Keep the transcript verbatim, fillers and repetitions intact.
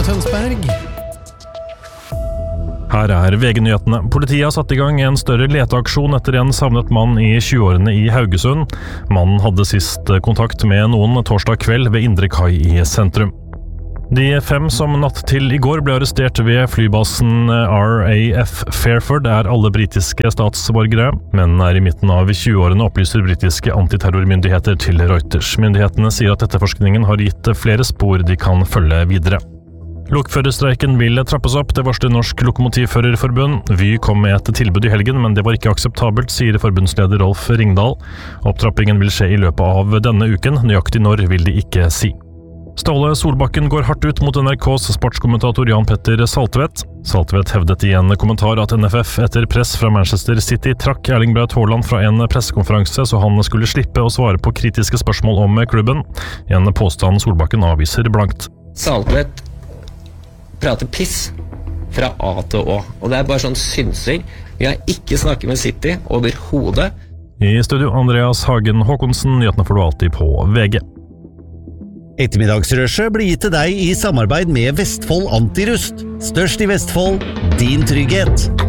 Tønsberg. Her er V G-nyhetene. Politiet har satt i gang en større leteaksjon etter en savnet mann i tjueårene i Haugesund. Mannen hadde sist kontakt med noen torsdag kveld ved Indre Kai i sentrum. De fem som natt til i går ble arrestert ved flybasen R A F Fairford er alle britiske statsborgere, men er i midten av tjueårene, opplyser britiske antiterrormyndigheter til Reuters. Myndighetene sier at etterforskningen har gitt flere spor de kan følge videre. Lokførerstreiken vil trappes opp, det varsler Norsk Lokomotivførerforbund. Vy kom med et tilbud i helgen, men det var ikke akseptabelt, sier forbundsleder Rolf Ringdal. Opptrappingen vil skje i løpet av denne uken, nøyaktig når vil de ikke si. Ståle Solbakken går hardt ut mot N R K's sportskommentator Jan Petter Saltvedt. Saltvedt hevdet i en kommentar at N F F etter press fra Manchester City trakk Erling Braut Haaland fra en pressekonferanse så han skulle slippe å svare på kritiske spørsmål om klubben. En påstand Solbakken avviser blankt. Saltvedt prater piss fra A til Å, og det er bare sånn synsing. Vi har ikke snakket med City overhodet. I studio Andreas Hagen Håkonsen, nyhetene får du alltid på V G. Ettermiddagsrushet blir gitt til deg i samarbeid med Vestfold Antirust. Størst i Vestfold, din trygghet.